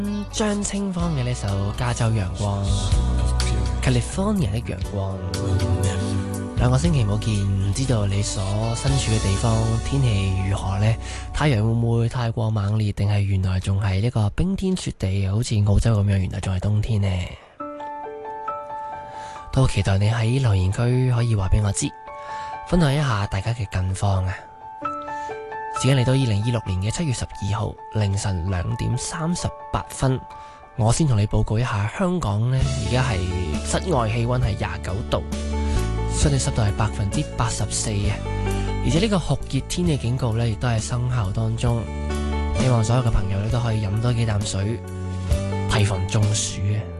張清芳嘅呢首《加州陽光》California 的陽光。兩個星期冇見，唔知道你所身處嘅地方天氣如何呢？太陽會唔會太過猛烈，定係原來仲係一個冰天雪地，好似澳洲咁樣，原來仲係冬天呢？都期待你喺留言區可以話俾我知，分享一下大家嘅近況啊！時間嚟到2026年嘅7月12號凌晨2點38分，我先同你報告一下香港呢，而家係室外氣溫係29度，相對濕度係84%啊！而且呢個酷熱天氣警告呢，亦都係生效當中，希望所有嘅朋友呢都可以飲多幾啖水，提防中暑啊！